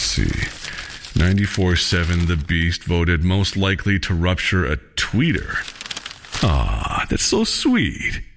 see. 94.7 The Beast voted most likely to rupture a tweeter. Ah, that's so sweet.